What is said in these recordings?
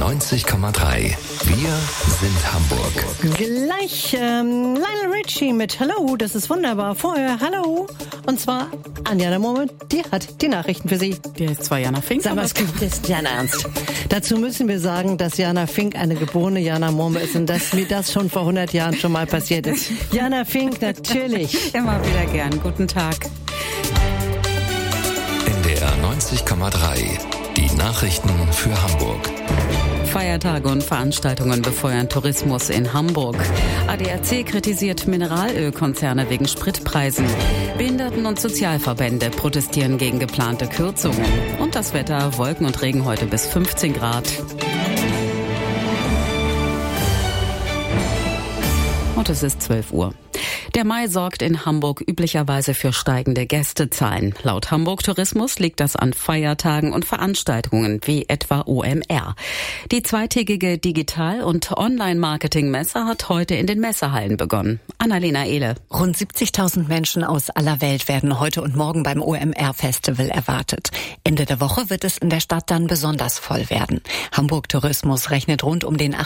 90,3. Wir sind Hamburg. Gleich Lionel Richie mit Hello, das ist wunderbar. Vorher Hallo. Und zwar Anja Murme, die hat die Nachrichten für Sie. Der ist zwar Jana Fink. Sag mal, es ist Jan Ernst. Dazu müssen wir sagen, dass Jana Fink eine geborene Jana Murme ist und dass mir das schon vor 100 Jahren schon mal passiert ist. Jana Fink, natürlich. Immer wieder gern. Guten Tag. NDR 90,3. Die Nachrichten für Hamburg. Feiertage und Veranstaltungen befeuern Tourismus in Hamburg. ADAC kritisiert Mineralölkonzerne wegen Spritpreisen. Behinderten- und Sozialverbände protestieren gegen geplante Kürzungen. Und das Wetter, Wolken und Regen heute bis 15 Grad. Und es ist 12 Uhr. Der Mai sorgt in Hamburg üblicherweise für steigende Gästezahlen. Laut Hamburg Tourismus liegt das an Feiertagen und Veranstaltungen wie etwa OMR. Die zweitägige Digital- und Online-Marketing-Messe hat heute in den Messehallen begonnen. Annalena Ehle. Rund 70.000 Menschen aus aller Welt werden heute und morgen beim OMR-Festival erwartet. Ende der Woche wird es in der Stadt dann besonders voll werden. Hamburg Tourismus rechnet rund um den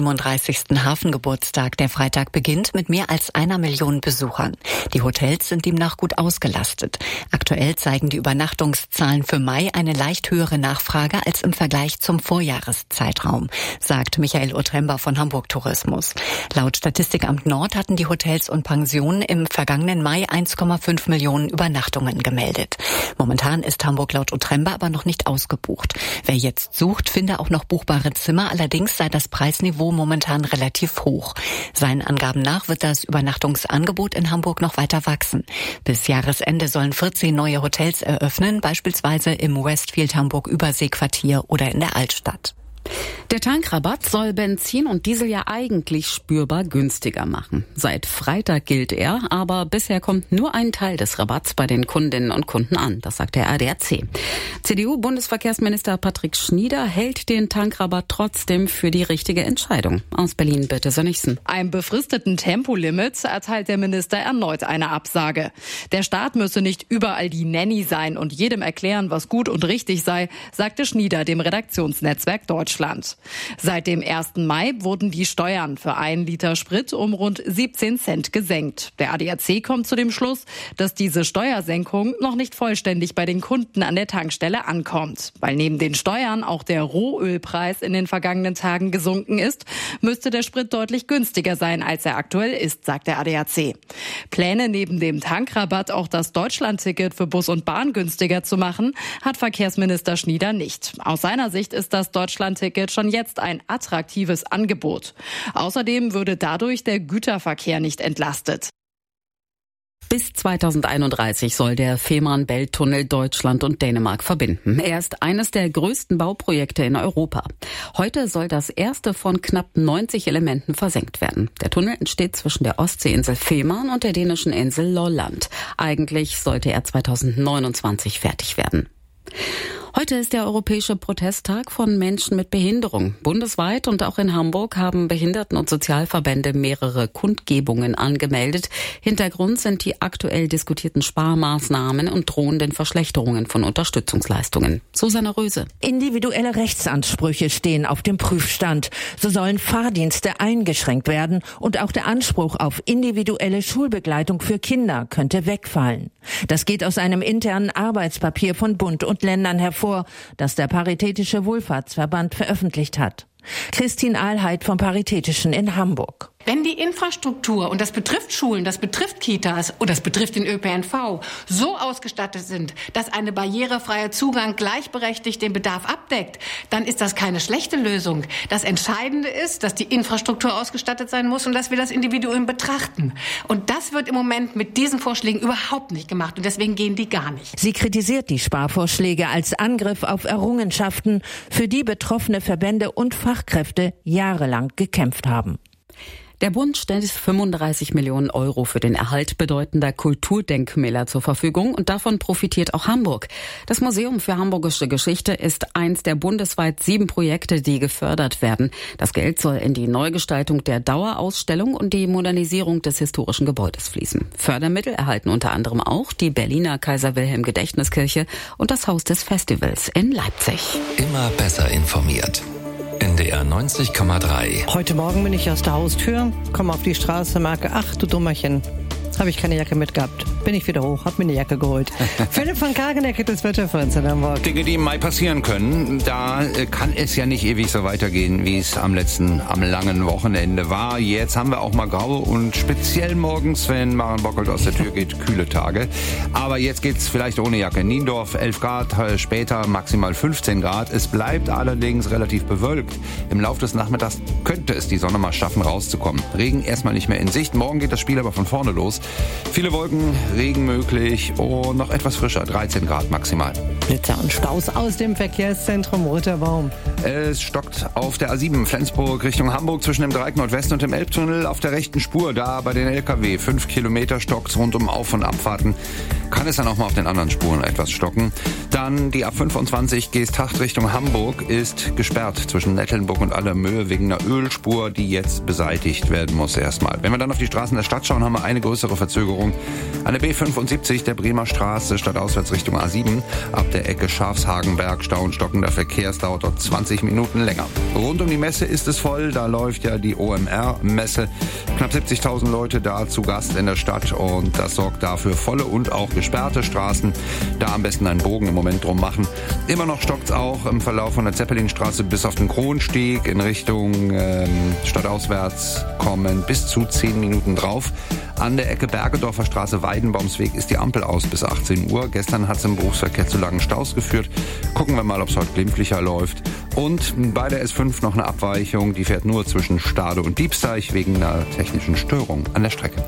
837. Hafengeburtstag, der Freitag beginnt, mit mehr als 1 Million Besuchern. Die Hotels sind demnach gut ausgelastet. Aktuell zeigen die Übernachtungszahlen für Mai eine leicht höhere Nachfrage als im Vergleich zum Vorjahreszeitraum, sagt Michael Otremba von Hamburg Tourismus. Laut Statistikamt Nord hatten die Hotels und Pensionen im vergangenen Mai 1,5 Millionen Übernachtungen gemeldet. Momentan ist Hamburg laut Otremba aber noch nicht ausgebucht. Wer jetzt sucht, finde auch noch buchbare Zimmer, allerdings sei das Preisniveau momentan relativ hoch. Seinen Angaben nach wird das Übernachtungsangebot in Hamburg noch weiter wachsen. Bis Jahresende sollen 14 neue Hotels eröffnen, beispielsweise im Westfield Hamburg Überseequartier oder in der Altstadt. Der Tankrabatt soll Benzin und Diesel ja eigentlich spürbar günstiger machen. Seit Freitag gilt er, aber bisher kommt nur ein Teil des Rabatts bei den Kundinnen und Kunden an, das sagt der ADAC. CDU-Bundesverkehrsminister Patrick Schnieder hält den Tankrabatt trotzdem für die richtige Entscheidung. Aus Berlin, Birte Sönnigsen. Einem befristeten Tempolimit erteilt der Minister erneut eine Absage. Der Staat müsse nicht überall die Nanny sein und jedem erklären, was gut und richtig sei, sagte Schnieder dem Redaktionsnetzwerk Deutschland. Seit dem 1. Mai wurden die Steuern für 1 Liter Sprit um rund 17 Cent gesenkt. Der ADAC kommt zu dem Schluss, dass diese Steuersenkung noch nicht vollständig bei den Kunden an der Tankstelle ankommt. Weil neben den Steuern auch der Rohölpreis in den vergangenen Tagen gesunken ist, müsste der Sprit deutlich günstiger sein, als er aktuell ist, sagt der ADAC. Pläne neben dem Tankrabatt auch das Deutschlandticket für Bus und Bahn günstiger zu machen, hat Verkehrsminister Schnieder nicht. Aus seiner Sicht ist das Deutschlandticket schon jetzt ein attraktives Angebot. Außerdem würde dadurch der Güterverkehr nicht entlastet. Bis 2031 soll der Fehmarn-Belt-Tunnel Deutschland und Dänemark verbinden. Er ist eines der größten Bauprojekte in Europa. Heute soll das erste von knapp 90 Elementen versenkt werden. Der Tunnel entsteht zwischen der Ostseeinsel Fehmarn und der dänischen Insel Lolland. Eigentlich sollte er 2029 fertig werden. Heute ist der Europäische Protesttag von Menschen mit Behinderung. Bundesweit und auch in Hamburg haben Behinderten- und Sozialverbände mehrere Kundgebungen angemeldet. Hintergrund sind die aktuell diskutierten Sparmaßnahmen und drohenden Verschlechterungen von Unterstützungsleistungen. Susanne Röse. Individuelle Rechtsansprüche stehen auf dem Prüfstand. So sollen Fahrdienste eingeschränkt werden und auch der Anspruch auf individuelle Schulbegleitung für Kinder könnte wegfallen. Das geht aus einem internen Arbeitspapier von Bund und Ländern hervor, das der Paritätische Wohlfahrtsverband veröffentlicht hat. Christine Ahlheit vom Paritätischen in Hamburg. Wenn die Infrastruktur, und das betrifft Schulen, das betrifft Kitas und das betrifft den ÖPNV, so ausgestattet sind, dass ein barrierefreier Zugang gleichberechtigt den Bedarf abdeckt, dann ist das keine schlechte Lösung. Das Entscheidende ist, dass die Infrastruktur ausgestattet sein muss und dass wir das Individuum betrachten. Und das wird im Moment mit diesen Vorschlägen überhaupt nicht gemacht und deswegen gehen die gar nicht. Sie kritisiert die Sparvorschläge als Angriff auf Errungenschaften, für die betroffene Verbände und Fachkräfte jahrelang gekämpft haben. Der Bund stellt 35 Millionen Euro für den Erhalt bedeutender Kulturdenkmäler zur Verfügung und davon profitiert auch Hamburg. Das Museum für Hamburgische Geschichte ist eins der bundesweit 7 Projekte, die gefördert werden. Das Geld soll in die Neugestaltung der Dauerausstellung und die Modernisierung des historischen Gebäudes fließen. Fördermittel erhalten unter anderem auch die Berliner Kaiser-Wilhelm-Gedächtniskirche und das Haus des Festivals in Leipzig. Immer besser informiert. NDR 90,3. Heute Morgen bin ich aus der Haustür, komme auf die Straße, merke, ach du Dummerchen, habe ich keine Jacke mitgehabt. Bin ich wieder hoch, hab mir eine Jacke geholt. Philipp von Kageneck, das Wetter für uns in Hamburg. Dinge, die im Mai passieren können, da kann es ja nicht ewig so weitergehen, wie es am langen Wochenende war. Jetzt haben wir auch mal graue und speziell morgens, wenn Maren Bockholt aus der Tür geht, kühle Tage. Aber jetzt geht's vielleicht ohne Jacke. Niendorf 11 Grad, später maximal 15 Grad. Es bleibt allerdings relativ bewölkt. Im Laufe des Nachmittags könnte es die Sonne mal schaffen, rauszukommen. Regen erstmal nicht mehr in Sicht. Morgen geht das Spiel aber von vorne los. Viele Wolken, Regen möglich und noch etwas frischer, 13 Grad maximal. Blitzer und Staus aus dem Verkehrszentrum Roter Baum. Es stockt auf der A7 Flensburg Richtung Hamburg zwischen dem Dreieck Nordwest und dem Elbtunnel auf der rechten Spur. Da bei den LKW 5 Kilometer stockt's rund um Auf- und Abfahrten. Kann es dann auch mal auf den anderen Spuren etwas stocken. Dann die A25 Geesthacht Richtung Hamburg ist gesperrt zwischen Nettelnburg und Allermöhe wegen einer Ölspur, die jetzt beseitigt werden muss erstmal. Wenn wir dann auf die Straßen der Stadt schauen, haben wir eine größere Verzögerung. An der B75 der Bremer Straße stadtauswärts Richtung A7. Ab der Ecke Schafshagenberg Stau und stockender Verkehr. Es dauert dort 20 Minuten länger. Rund um die Messe ist es voll. Da läuft ja die OMR-Messe. Knapp 70.000 Leute da zu Gast in der Stadt. Und das sorgt dafür volle und auch gesperrte Straßen. Da am besten einen Bogen im Moment drum machen. Immer noch stockt's auch im Verlauf von der Zeppelinstraße bis auf den Kronsteg in Richtung stadtauswärts kommen bis zu 10 Minuten drauf. An der Ecke Bergedorfer Straße Weidenbaumsweg ist die Ampel aus bis 18 Uhr. Gestern hat es im Berufsverkehr zu langen Staus geführt. Gucken wir mal, ob es heute glimpflicher läuft. Und bei der S5 noch eine Abweichung. Die fährt nur zwischen Stade und Diebsteich wegen einer technischen Störung an der Strecke.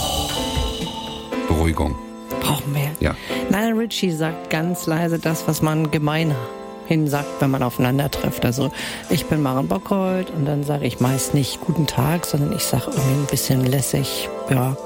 Beruhigung. Brauchen wir. Ja. Lionel Richie sagt ganz leise das, was man gemeinhin sagt, wenn man aufeinander trifft. Also ich bin Maren Bockholt und dann sage ich meist nicht guten Tag, sondern ich sage irgendwie ein bisschen lässig, ja,